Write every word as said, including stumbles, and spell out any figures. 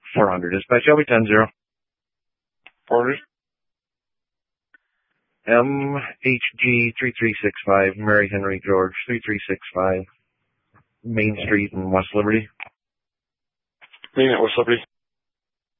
four hundred. Dispatch L B ten zero. Orders. M H G three three six five, Mary Henry George three three six five, Main Street in West Liberty. Main at West Liberty.